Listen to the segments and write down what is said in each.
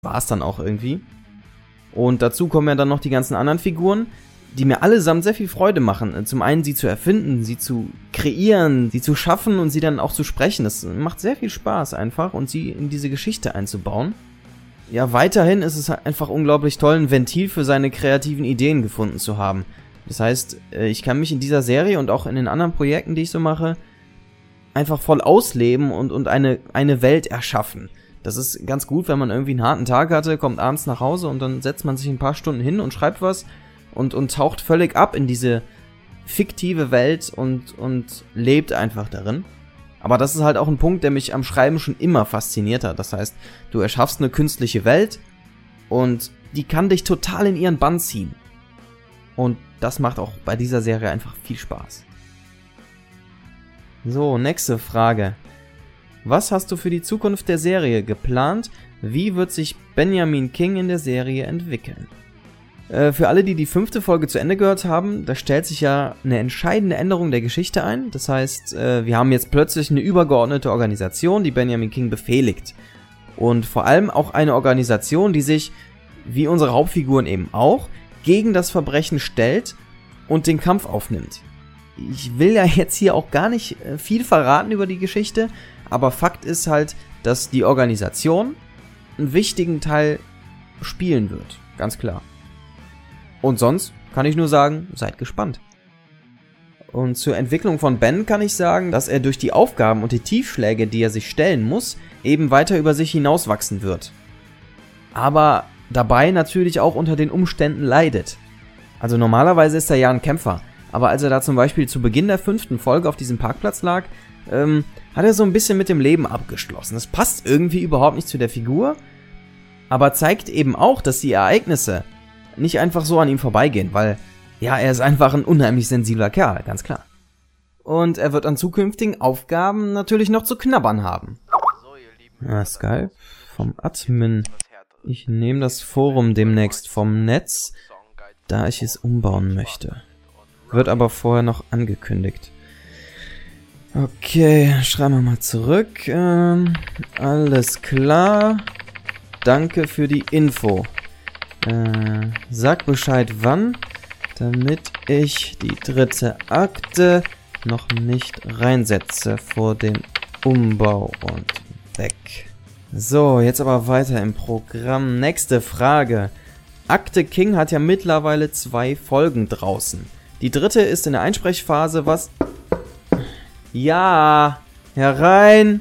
war es dann auch irgendwie. Und dazu kommen ja dann noch die ganzen anderen Figuren, die mir allesamt sehr viel Freude machen. Zum einen sie zu erfinden, sie zu kreieren, sie zu schaffen und sie dann auch zu sprechen. Das macht sehr viel Spaß einfach und sie in diese Geschichte einzubauen. Ja, weiterhin ist es einfach unglaublich toll, ein Ventil für seine kreativen Ideen gefunden zu haben. Das heißt, ich kann mich in dieser Serie und auch in den anderen Projekten, die ich so mache, einfach voll ausleben und eine Welt erschaffen. Das ist ganz gut, wenn man irgendwie einen harten Tag hatte, kommt abends nach Hause und dann setzt man sich ein paar Stunden hin und schreibt was und taucht völlig ab in diese fiktive Welt und lebt einfach darin. Aber das ist halt auch ein Punkt, der mich am Schreiben schon immer fasziniert hat. Das heißt, du erschaffst eine künstliche Welt und die kann dich total in ihren Bann ziehen. Und das macht auch bei dieser Serie einfach viel Spaß. So, nächste Frage. Was hast du für die Zukunft der Serie geplant? Wie wird sich Benjamin King in der Serie entwickeln? Für alle, die die 5. Folge zu Ende gehört haben, da stellt sich ja eine entscheidende Änderung der Geschichte ein. Das heißt, wir haben jetzt plötzlich eine übergeordnete Organisation, die Benjamin King befehligt. Und vor allem auch eine Organisation, die sich, wie unsere Hauptfiguren eben auch, gegen das Verbrechen stellt und den Kampf aufnimmt. Ich will ja jetzt hier auch gar nicht viel verraten über die Geschichte, aber Fakt ist halt, dass die Organisation einen wichtigen Teil spielen wird. Ganz klar. Und sonst kann ich nur sagen, seid gespannt. Und zur Entwicklung von Ben kann ich sagen, dass er durch die Aufgaben und die Tiefschläge, die er sich stellen muss, eben weiter über sich hinauswachsen wird. Aber dabei natürlich auch unter den Umständen leidet. Also normalerweise ist er ja ein Kämpfer, aber als er da zum Beispiel zu Beginn der 5. Folge auf diesem Parkplatz lag, hat er so ein bisschen mit dem Leben abgeschlossen. Das passt irgendwie überhaupt nicht zu der Figur, aber zeigt eben auch, dass die Ereignisse nicht einfach so an ihm vorbeigehen, weil, ja, er ist einfach ein unheimlich sensibler Kerl, ganz klar. Und er wird an zukünftigen Aufgaben natürlich noch zu knabbern haben. Ja, Skype vom Admin. Ich nehme das Forum demnächst vom Netz, da ich es umbauen möchte. Wird aber vorher noch angekündigt. Okay, schreiben wir mal zurück. Alles klar. Danke für die Info. Sag Bescheid wann, damit ich die 3. Akte noch nicht reinsetze vor dem Umbau und weg. So, jetzt aber weiter im Programm. Nächste Frage. Akte King hat ja mittlerweile 2 Folgen draußen. Die 3. ist in der Einsprechphase, was... Ja, herein!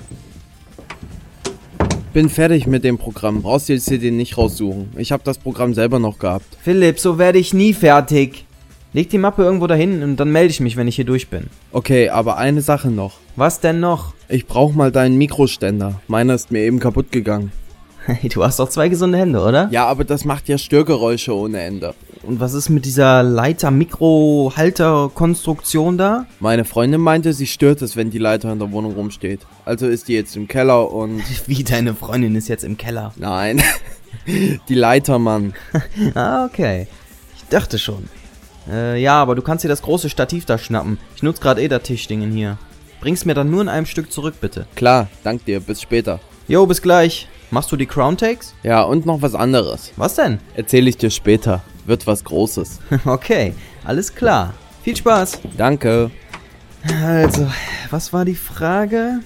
Bin fertig mit dem Programm. Brauchst du jetzt hier den nicht raussuchen. Ich habe das Programm selber noch gehabt. Philipp, so werde ich nie fertig. Leg die Mappe irgendwo dahin und dann melde ich mich, wenn ich hier durch bin. Okay, aber eine Sache noch. Was denn noch? Ich brauche mal deinen Mikroständer. Meiner ist mir eben kaputt gegangen. Hey, du hast doch 2 gesunde Hände, oder? Ja, aber das macht ja Störgeräusche ohne Ende. Und was ist mit dieser Leiter-Mikro-Halter-Konstruktion da? Meine Freundin meinte, sie stört es, wenn die Leiter in der Wohnung rumsteht. Also ist die jetzt im Keller und... Wie, deine Freundin ist jetzt im Keller? Nein, die Leiter, Mann. Ah, okay. Ich dachte schon. Ja, aber du kannst dir das große Stativ da schnappen. Ich nutze gerade das Tischdingen hier. Bring's mir dann nur in einem Stück zurück, bitte. Klar, dank dir. Bis später. Jo, bis gleich. Machst du die Crown Takes? Ja, und noch was anderes. Was denn? Erzähle ich dir später. Wird was Großes. Okay, alles klar. Viel Spaß. Danke. Also, was war die Frage?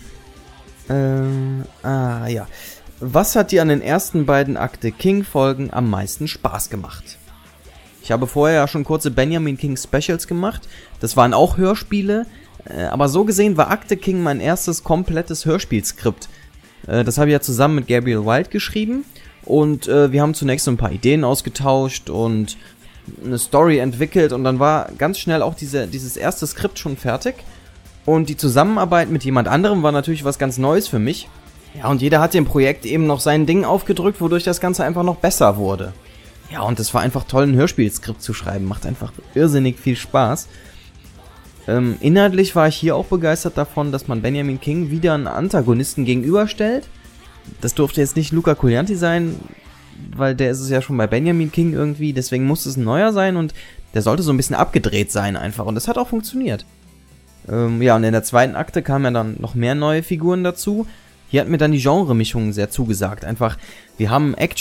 Ja. Was hat dir an den ersten beiden Akte King-Folgen am meisten Spaß gemacht? Ich habe vorher ja schon kurze Benjamin King Specials gemacht. Das waren auch Hörspiele. Aber so gesehen war Akte King mein erstes komplettes Hörspielskript. Das habe ich ja zusammen mit Gabriel Wild geschrieben. Und wir haben zunächst so ein paar Ideen ausgetauscht und eine Story entwickelt. Und dann war ganz schnell auch dieses erste Skript schon fertig. Und die Zusammenarbeit mit jemand anderem war natürlich was ganz Neues für mich. Ja, und jeder hat dem Projekt eben noch sein Ding aufgedrückt, wodurch das Ganze einfach noch besser wurde. Ja, und es war einfach toll, ein Hörspielskript zu schreiben. Macht einfach irrsinnig viel Spaß. Inhaltlich war ich hier auch begeistert davon, dass man Benjamin King wieder einen Antagonisten gegenüberstellt. Das durfte jetzt nicht Luca Collianti sein, weil der ist es ja schon bei Benjamin King irgendwie. Deswegen musste es ein neuer sein und der sollte so ein bisschen abgedreht sein einfach. Und das hat auch funktioniert. Ja, und in der zweiten Akte kamen ja dann noch mehr neue Figuren dazu. Hier hat mir dann die Genremischung sehr zugesagt. Einfach, wir haben